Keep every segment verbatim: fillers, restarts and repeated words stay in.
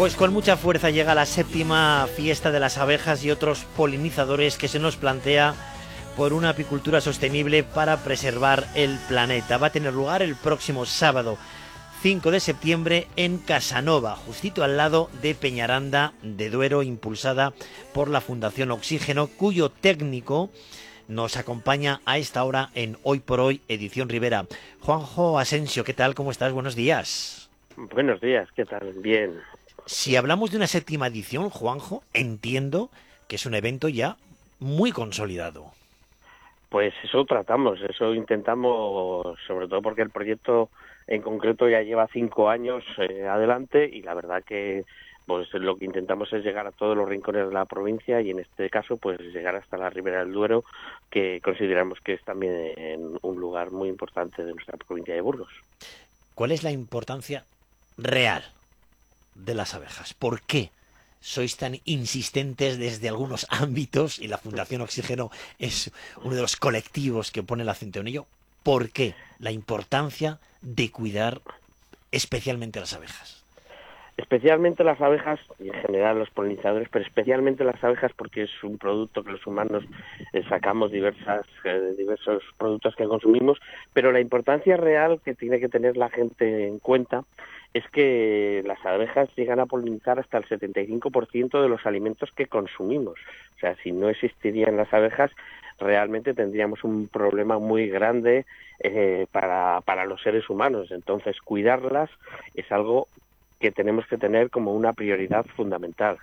Pues con mucha fuerza llega la séptima fiesta de las abejas y otros polinizadores que se nos plantea por una apicultura sostenible para preservar el planeta. Va a tener lugar el próximo sábado cinco de septiembre en Casanova, justito al lado de Peñaranda de Duero, impulsada por la Fundación Oxígeno, cuyo técnico nos acompaña a esta hora en Hoy por Hoy, edición Rivera. Juanjo Asensio, ¿qué tal? ¿Cómo estás? Buenos días. Buenos días, ¿qué tal? Bien. Si hablamos de una séptima edición, Juanjo, entiendo que es un evento ya muy consolidado. Pues eso tratamos, eso intentamos, sobre todo porque el proyecto en concreto ya lleva cinco años eh, adelante y la verdad que pues lo que intentamos es llegar a todos los rincones de la provincia y en este caso pues llegar hasta la Ribera del Duero, que consideramos que es también un lugar muy importante de nuestra provincia de Burgos. ¿Cuál es la importancia real de las abejas? ¿Por qué sois tan insistentes desde algunos ámbitos, y la Fundación Oxígeno es uno de los colectivos que pone el acento en ello? ¿Por qué la importancia de cuidar especialmente a las abejas? Especialmente las abejas, y en general los polinizadores, pero especialmente las abejas porque es un producto que los humanos eh, sacamos diversas, eh, diversos productos que consumimos, pero la importancia real que tiene que tener la gente en cuenta es que las abejas llegan a polinizar hasta el setenta y cinco por ciento de los alimentos que consumimos. O sea, si no existirían las abejas, realmente tendríamos un problema muy grande eh, para, para los seres humanos. Entonces, cuidarlas es algo que tenemos que tener como una prioridad fundamental.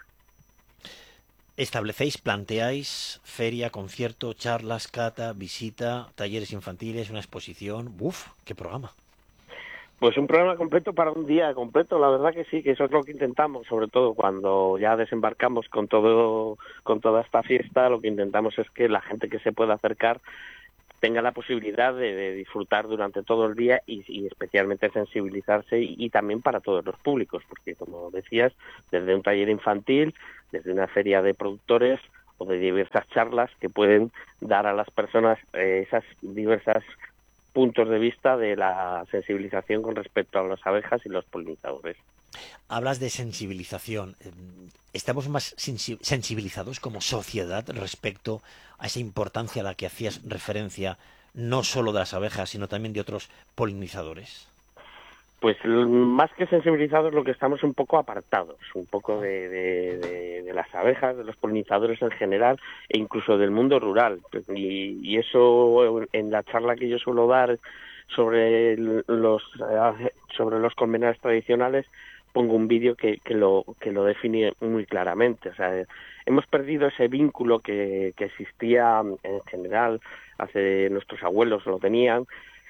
Establecéis, planteáis feria, concierto, charlas, cata, visita, talleres infantiles, una exposición. ¡Uf! ¡Qué programa! Pues un programa completo para un día completo, la verdad que sí, que eso es lo que intentamos, sobre todo cuando ya desembarcamos con todo, con toda esta fiesta, lo que intentamos es que la gente que se pueda acercar tenga la posibilidad de, de disfrutar durante todo el día y, y especialmente sensibilizarse y, y también para todos los públicos, porque como decías, desde un taller infantil, desde una feria de productores o de diversas charlas que pueden dar a las personas eh, esas diversas puntos de vista de la sensibilización con respecto a las abejas y los polinizadores. Hablas de sensibilización. ¿Estamos más sensibilizados como sociedad respecto a esa importancia a la que hacías referencia, no solo de las abejas, sino también de otros polinizadores? Pues más que sensibilizados, lo que estamos un poco apartados, un poco de, de, de, de las abejas, de los polinizadores en general, e incluso del mundo rural. Y, y eso en la charla que yo suelo dar sobre los sobre los colmenares tradicionales, pongo un vídeo que, que lo que lo define muy claramente. O sea, hemos perdido ese vínculo que, que existía en general, hace nuestros abuelos lo tenían,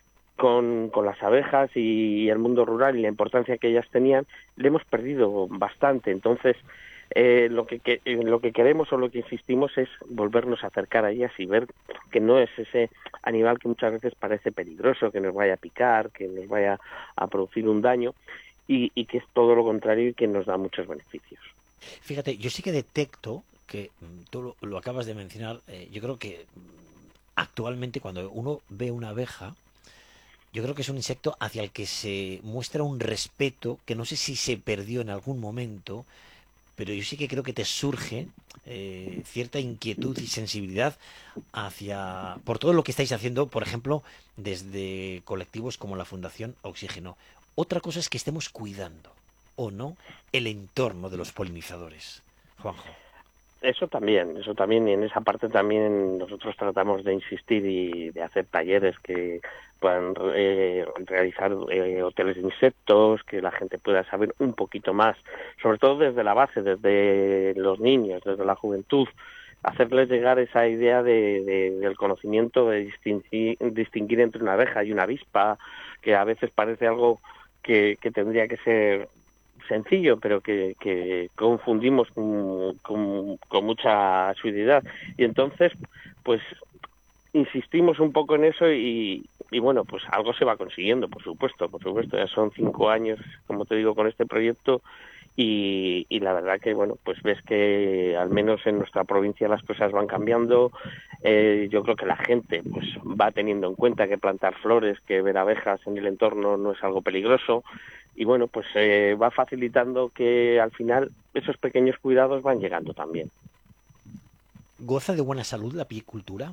Con, con las abejas y el mundo rural y la importancia que ellas tenían, le hemos perdido bastante. Entonces, eh, lo que, que lo que queremos o lo que insistimos es volvernos a acercar a ellas y ver que no es ese animal que muchas veces parece peligroso, que nos vaya a picar, que nos vaya a producir un daño, y, y que es todo lo contrario y que nos da muchos beneficios. Fíjate, yo sí que detecto que, tú lo, lo acabas de mencionar, eh, yo creo que actualmente cuando uno ve una abeja, yo creo que es un insecto hacia el que se muestra un respeto que no sé si se perdió en algún momento, pero yo sí que creo que te surge eh, cierta inquietud y sensibilidad hacia por todo lo que estáis haciendo, por ejemplo, desde colectivos como la Fundación Oxígeno. Otra cosa es que estemos cuidando, o no, el entorno de los polinizadores. Juanjo. Eso también, eso también, y en esa parte también nosotros tratamos de insistir y de hacer talleres que puedan eh, realizar eh, hoteles de insectos, que la gente pueda saber un poquito más, sobre todo desde la base, desde los niños, desde la juventud, hacerles llegar esa idea de, de, del conocimiento, de distinguir, distinguir entre una abeja y una avispa, que a veces parece algo que, que tendría que ser sencillo, pero que, que confundimos con, con, con mucha suavidad. Y entonces, pues, insistimos un poco en eso y, y, bueno, pues algo se va consiguiendo, por supuesto, por supuesto. Ya son cinco años, como te digo, con este proyecto Y, y la verdad que, bueno, pues ves que al menos en nuestra provincia las cosas van cambiando. Eh, yo creo que la gente pues va teniendo en cuenta que plantar flores, que ver abejas en el entorno no es algo peligroso. Y bueno, pues eh, va facilitando que al final esos pequeños cuidados van llegando también. ¿Goza de buena salud la apicultura?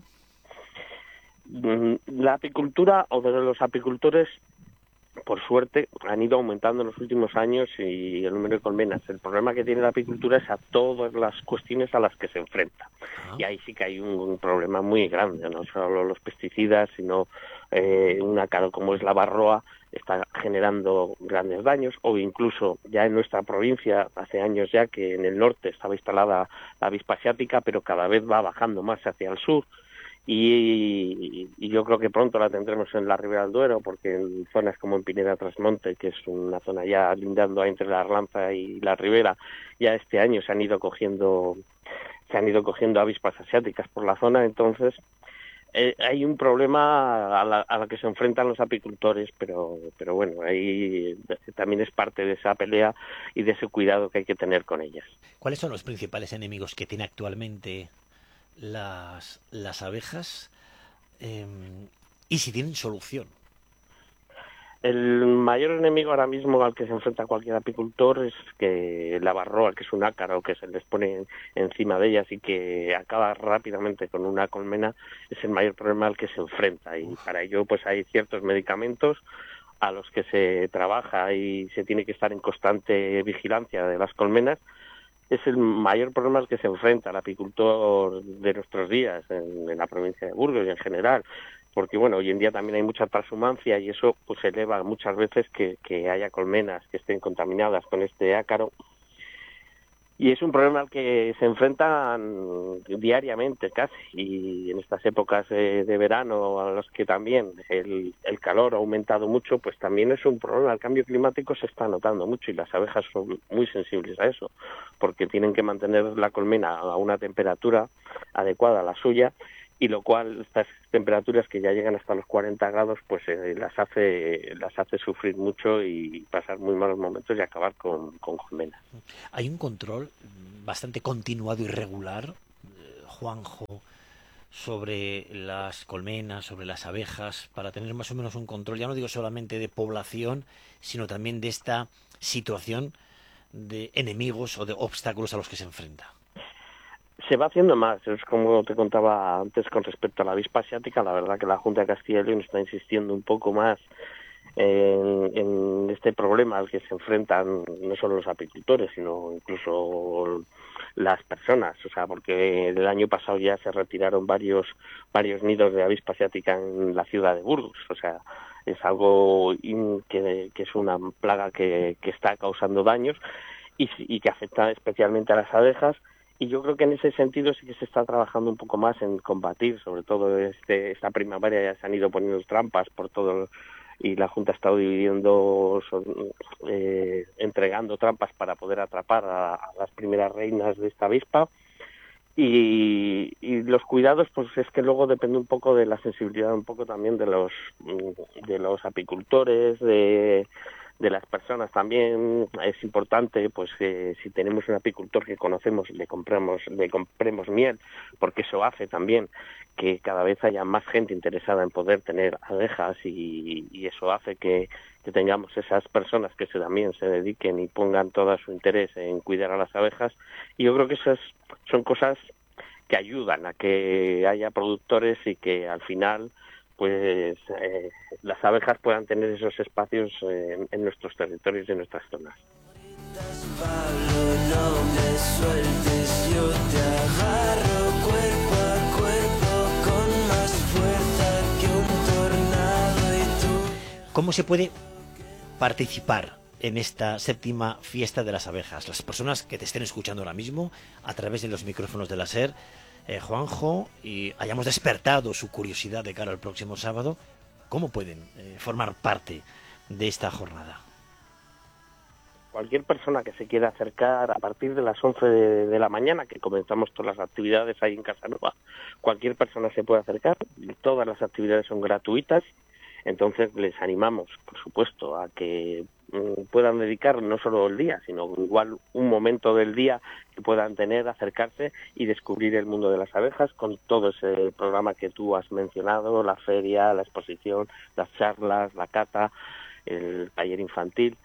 La apicultura o de los apicultores, por suerte, han ido aumentando en los últimos años y el número de colmenas. El problema que tiene la apicultura es a todas las cuestiones a las que se enfrenta. Ah. Y ahí sí que hay un, un problema muy grande, no solo los pesticidas, sino eh, un ácaro como es la varroa está generando grandes daños, o incluso ya en nuestra provincia, hace años ya que en el norte estaba instalada la avispa asiática, pero cada vez va bajando más hacia el sur. Y, y yo creo que pronto la tendremos en la Ribera del Duero, porque en zonas como en Pineda Trasmonte, que es una zona ya lindando entre la Arlanza y la Ribera, ya este año se han ido cogiendo se han ido cogiendo avispas asiáticas por la zona. Entonces eh, hay un problema a la, a la que se enfrentan los apicultores, pero pero bueno, ahí también es parte de esa pelea y de ese cuidado que hay que tener con ellas. ¿Cuáles son los principales enemigos que tiene actualmente las, las abejas eh, y si tienen solución? El mayor enemigo ahora mismo al que se enfrenta cualquier apicultor es que la varroa, que es un ácaro que se les pone encima de ellas y que acaba rápidamente con una colmena, es el mayor problema al que se enfrenta. Y para ello pues hay ciertos medicamentos a los que se trabaja y se tiene que estar en constante vigilancia de las colmenas. Es el mayor problema al que se enfrenta el apicultor de nuestros días en, en la provincia de Burgos y en general, porque bueno, hoy en día también hay mucha transhumancia y eso pues eleva muchas veces que, que haya colmenas que estén contaminadas con este ácaro. Y es un problema al que se enfrentan diariamente casi, y en estas épocas de, de verano a los que también el, el calor ha aumentado mucho, pues también es un problema. El cambio climático se está notando mucho y las abejas son muy sensibles a eso, porque tienen que mantener la colmena a una temperatura adecuada a la suya, y lo cual estas temperaturas que ya llegan hasta los cuarenta grados pues eh, las hace las hace sufrir mucho y pasar muy malos momentos y acabar con, con colmenas. Hay un control bastante continuado y regular, eh, Juanjo, sobre las colmenas, sobre las abejas, para tener más o menos un control, ya no digo solamente de población, sino también de esta situación de enemigos o de obstáculos a los que se enfrenta. Se va haciendo más, es como te contaba antes con respecto a la avispa asiática. La verdad que la Junta de Castilla y León está insistiendo un poco más en, en este problema al que se enfrentan no solo los apicultores, sino incluso las personas, o sea, porque el año pasado ya se retiraron varios varios nidos de avispa asiática en la ciudad de Burgos, o sea, es algo in, que, que es una plaga que, que está causando daños y, y que afecta especialmente a las abejas. Y yo creo que en ese sentido sí que se está trabajando un poco más en combatir, sobre todo este, esta primavera ya se han ido poniendo trampas por todo, y la Junta ha estado dividiendo, son, eh, entregando trampas para poder atrapar a, a las primeras reinas de esta avispa. Y, y los cuidados, pues es que luego depende un poco de la sensibilidad, un poco también de los de los apicultores, de de las personas también. Es importante pues que si tenemos un apicultor que conocemos le compramos le compremos miel, porque eso hace también que cada vez haya más gente interesada en poder tener abejas, y, y eso hace que, que tengamos esas personas que se, también se dediquen y pongan todo su interés en cuidar a las abejas. Y yo creo que esas son cosas que ayudan a que haya productores y que al final pues eh, las abejas puedan tener esos espacios eh, en nuestros territorios y en nuestras zonas. ¿Cómo se puede participar en esta séptima fiesta de las abejas? Las personas que te estén escuchando ahora mismo a través de los micrófonos de la SER, Eh, Juanjo, y hayamos despertado su curiosidad de cara al próximo sábado, ¿cómo pueden eh, formar parte de esta jornada? Cualquier persona que se quiera acercar a partir de las once de, de la mañana, que comenzamos todas las actividades ahí en Casanova, cualquier persona se puede acercar. Todas las actividades son gratuitas. Entonces les animamos, por supuesto, a que puedan dedicar no solo el día, sino igual un momento del día que puedan tener, acercarse y descubrir el mundo de las abejas con todo ese programa que tú has mencionado, la feria, la exposición, las charlas, la cata, el taller infantil,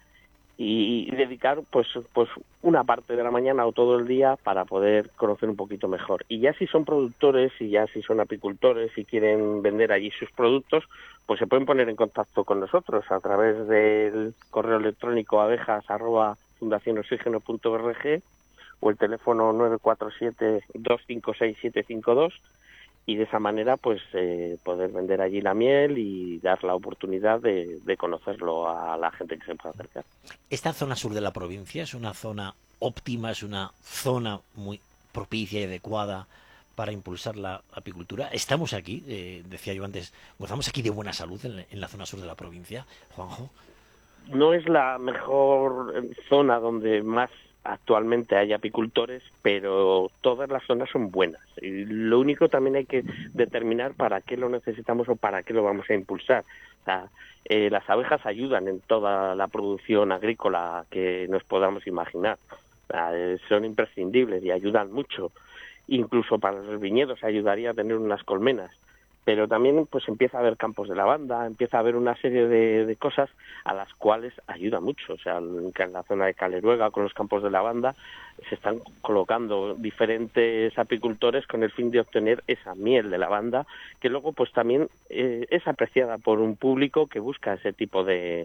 y dedicar pues pues una parte de la mañana o todo el día para poder conocer un poquito mejor. Y ya si son productores y ya si son apicultores y quieren vender allí sus productos, pues se pueden poner en contacto con nosotros a través del correo electrónico abejas arroba fundación oxígeno punto org o el teléfono nueve cuatro siete, dos cinco seis, siete cinco dos, y de esa manera pues eh, poder vender allí la miel y dar la oportunidad de, de conocerlo a la gente que se pueda acercar. Esta zona sur de la provincia es una zona óptima, es una zona muy propicia y adecuada para impulsar la apicultura. Estamos aquí, eh, decía yo antes, gozamos aquí de buena salud en, en la zona sur de la provincia, Juanjo. No es la mejor zona donde más actualmente hay apicultores, pero todas las zonas son buenas. Y lo único también hay que determinar para qué lo necesitamos o para qué lo vamos a impulsar. O sea, eh, las abejas ayudan en toda la producción agrícola que nos podamos imaginar. O sea, eh, son imprescindibles y ayudan mucho. Incluso para los viñedos ayudaría a tener unas colmenas. Pero también pues empieza a haber campos de lavanda, empieza a haber una serie de, de cosas a las cuales ayuda mucho. O sea, en, en la zona de Caleruega, con los campos de lavanda, se están colocando diferentes apicultores con el fin de obtener esa miel de lavanda, que luego pues también eh, es apreciada por un público que busca ese tipo de,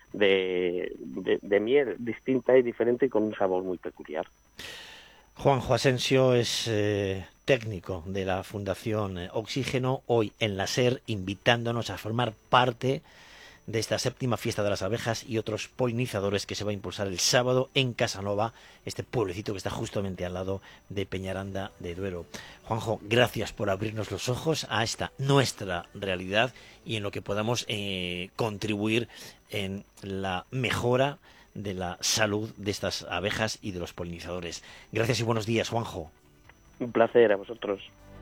de, de, de miel distinta y diferente y con un sabor muy peculiar. Juanjo Asensio es eh, técnico de la Fundación Oxígeno, hoy en la SER, invitándonos a formar parte de esta séptima fiesta de las abejas y otros polinizadores que se va a impulsar el sábado en Casanova, este pueblecito que está justamente al lado de Peñaranda de Duero. Juanjo, gracias por abrirnos los ojos a esta nuestra realidad y en lo que podamos eh, contribuir en la mejora de la salud de estas abejas y de los polinizadores. Gracias y buenos días, Juanjo. Un placer a vosotros.